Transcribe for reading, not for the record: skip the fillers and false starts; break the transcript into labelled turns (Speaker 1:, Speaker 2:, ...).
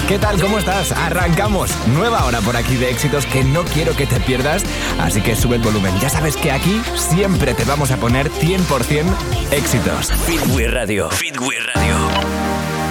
Speaker 1: ¿Qué tal? ¿Cómo estás? Arrancamos. Nueva hora por aquí de éxitos que no quiero que te pierdas, así que sube el volumen. Ya sabes que aquí siempre te vamos a poner 100% éxitos.
Speaker 2: Fit We Radio. Fit We Radio.